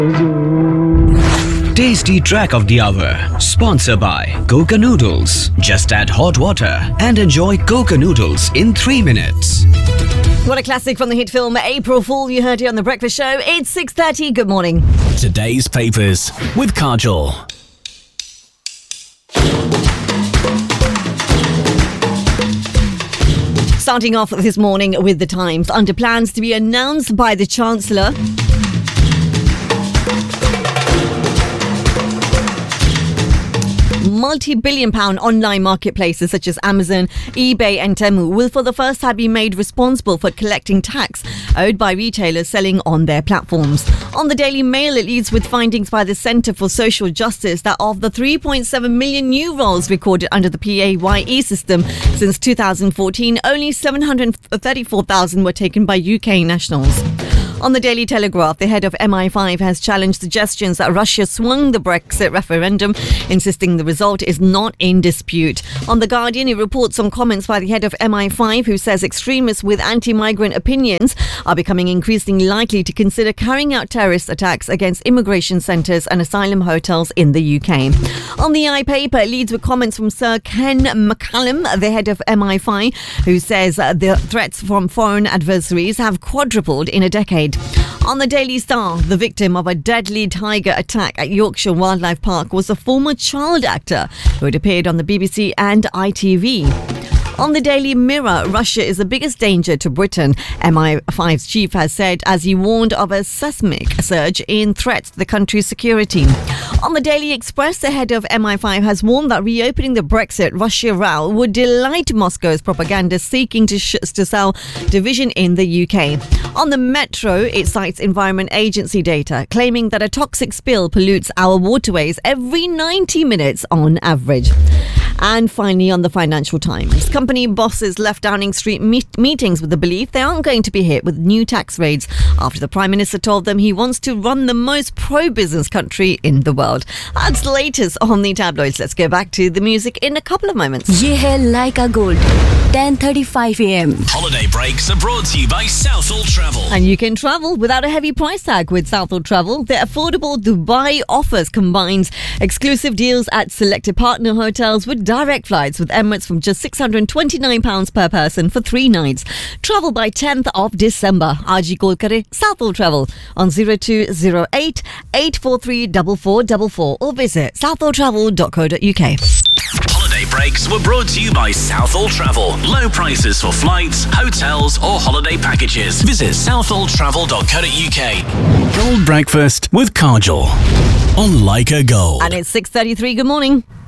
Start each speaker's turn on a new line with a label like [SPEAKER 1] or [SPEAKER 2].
[SPEAKER 1] Tasty Track of the Hour, sponsored by Coca Noodles. Just add hot water and enjoy Coca Noodles in 3 minutes.
[SPEAKER 2] What a classic from the hit film April Fool. You heard it on The Breakfast Show. It's 6:30. Good morning.
[SPEAKER 3] Today's papers with Kajol.
[SPEAKER 2] Starting off this morning with The Times. Under plans to be announced by the Chancellor, multi-billion-pound online marketplaces such as Amazon, eBay and Temu will for the first time be made responsible for collecting tax owed by retailers selling on their platforms. On the Daily Mail, it leads with findings by the Centre for Social Justice that of the 3.7 million new roles recorded under the PAYE system since 2014, only 734,000 were taken by UK nationals. On the Daily Telegraph, the head of MI5 has challenged suggestions that Russia swung the Brexit referendum, insisting the result is not in dispute. On The Guardian, it reports on comments by the head of MI5, who says extremists with anti-migrant opinions are becoming increasingly likely to consider carrying out terrorist attacks against immigration centres and asylum hotels in the UK. On the iPaper, it leads with comments from Sir Ken McCallum, the head of MI5, who says the threats from foreign adversaries have quadrupled in a decade. On the Daily Star, the victim of a deadly tiger attack at Yorkshire Wildlife Park was a former child actor who had appeared on the BBC and ITV. On the Daily Mirror, Russia is the biggest danger to Britain, MI5's chief has said, as he warned of a seismic surge in threats to the country's security. On the Daily Express, the head of MI5 has warned that reopening the Brexit-Russia row would delight Moscow's propaganda seeking to sow division in the UK. On the Metro, it cites Environment Agency data, claiming that a toxic spill pollutes our waterways every 90 minutes on average. And finally, on the Financial Times, company bosses left Downing Street meetings with the belief they aren't going to be hit with new tax raids after the Prime Minister told them he wants to run the most pro-business country in the world. That's the latest on the tabloids. Let's go back to the music in a couple of moments.
[SPEAKER 4] Ye hai Laika Gold, 10:35 a.m.
[SPEAKER 3] Holiday breaks are brought to you by Southall Travel.
[SPEAKER 2] And you can travel without a heavy price tag with Southall Travel. Their affordable Dubai offers combines exclusive deals at selected partner hotels with direct flights with Emirates from just £629 per person for 3 nights. Travel by 10th of December. Aaj hi call kare Southall Travel on 0208 843 4444 or visit southalltravel.co.uk.
[SPEAKER 3] Holiday breaks were brought to you by Southall Travel. Low prices for flights, hotels or holiday packages. Visit southalltravel.co.uk. Gold Breakfast with Kajol on Like a Gold.
[SPEAKER 2] And it's 6:33. Good morning.